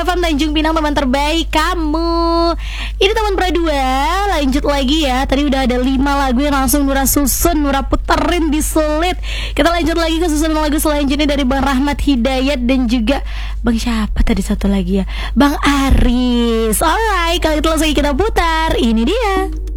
FM Tanjung Pinang, teman terbaik kamu. Ini teman berdua, lanjut lagi ya. Tadi udah ada 5 lagu yang langsung Nura susun, Nura puterin di sulit. Kita lanjut lagi ke susunan lagu selanjutnya dari Bang Rahmat Hidayat dan juga Bang siapa tadi satu lagi ya, Bang Aris. Alright, kalau itu langsung kita putar. Ini dia.